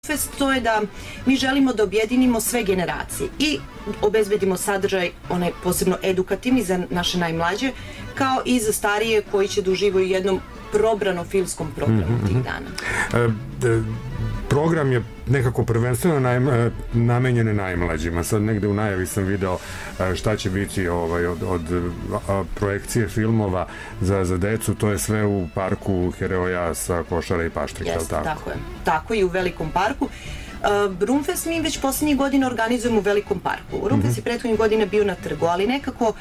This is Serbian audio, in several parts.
Fest, to je da mi želimo da objedinimo sve generacije i obezbedimo sadržaj, onaj posebno edukativni za naše najmlađe, kao i za starije koji će da uživaju u jednom probrano filmskom programu tih dana. Program je nekako prvenstveno namenjene najmlađima. Sad negde u najavi sam video šta će biti od projekcije filmova za decu. To je sve u parku Heroja sa Košara i Paštrika. Jeste, tako je. Tako i u Velikom parku. Rumfest mi već poslednjih godina organizujemo u Velikom parku. Rumfest je prethodnih godina bio na trgu, ali nekako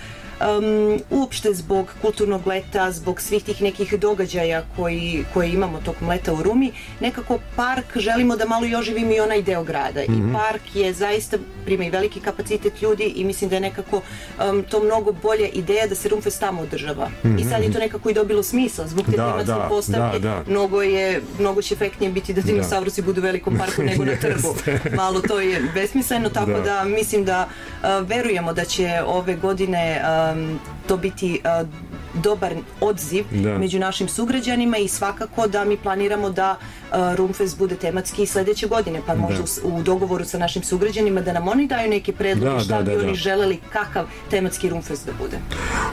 uopšte zbog kulturnog leta, zbog svih tih nekih događaja koji imamo tokom leta u Rumi, nekako park želimo da malo i oživimo i onaj deo grada. I park je zaista, prima i veliki kapacitet ljudi i mislim da je nekako to mnogo bolja ideja da se Rumfest tamo održava. I sad je to nekako i dobilo smisla zbog te tematske postavke. Mnogo će efektnije biti da dinosaurusi budu u Velikom parku nego na trgu. Malo to je besmisleno, tako da mislim da verujemo da će ove godine to biti dobar odziv među našim sugrađanima i svakako da mi planiramo da Rumfest bude tematski sledeće godine, pa možda u dogovoru sa našim sugrađanima da nam oni daju neke predloge šta bi oni želeli, kakav tematski Rumfest da bude.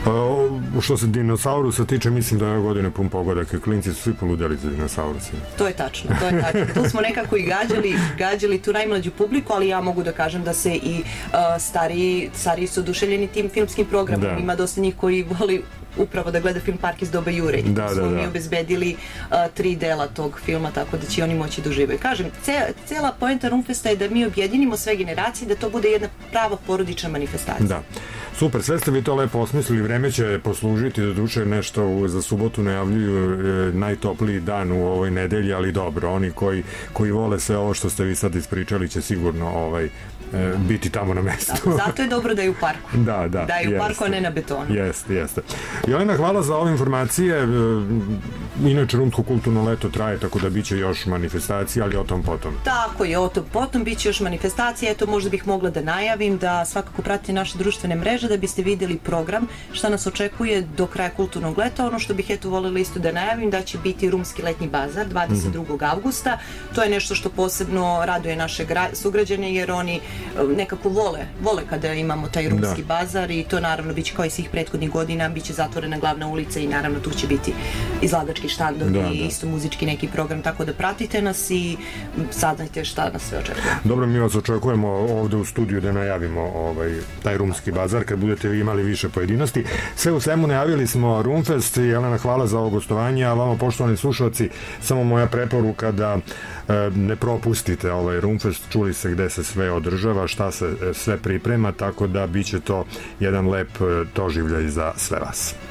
Što se dinosaurusa tiče, mislim da je ove godine pun pogodak, klinci su svi poludeli za dinosaurusima. To je tačno. Tu smo nekako i gađali tu najmlađu publiku, ali ja mogu da kažem da se i stariji su oduševljeni tim filmskim programom. Ima dosta njih koji voli upravo da gleda film Park iz doba Jure. Smo mi obezbedili 3 dela tog filma, tako da će oni moći da uživaju. Kažem, cela poenta Rumfesta je da mi objedinimo sve generacije, da to bude jedna prava porodična manifestacija. Da. Super, sve ste vi to lepo osmislili, vreme će poslužiti, do duše nešto za subotu najavljuju najtopliji dan u ovoj nedelji, ali dobro, oni koji vole sve ovo što ste vi sad ispričali će sigurno biti tamo na mestu. Zato je dobro da je u parku. Da je u parku, a ne na betonu. Jeste. Jelena, hvala za ove informacije. Inače, Rumsko kulturno leto traje, tako da biće još manifestacija, ali o tom potom. Tako je, o tom potom biće još manifestacija. Eto, možda bih mogla da najavim da svakako pratite naše društvene mreže da biste videli program šta nas očekuje do kraja kulturnog leta. Ono što bih voljela isto da najavim da će biti Rumski letnji bazar 22. avgusta. To je nešto što posebno raduje naše sugrađane jer oni nekako vole kada imamo taj Rumski bazar i to naravno biće kao i svih prethodnih godina, biće zatvorena glavna ulica i naravno tu će biti izlagački štandovi i isto muzički neki program, tako da pratite nas i saznajte šta nas sve očekuje. Dobro, mi vas očekujemo ovde u studiju da najavimo taj Rumski bazar kad budete vi imali više pojedinosti. Sve u svemu najavili smo Rumfest. Jelena, hvala za ovo gostovanje, a vama poštovani slušalci, samo moja preporuka da ne propustite ovaj Rumfest, čuli se gde se sve održava, šta se sve priprema, tako da biće to jedan lep doživljaj za sve vas.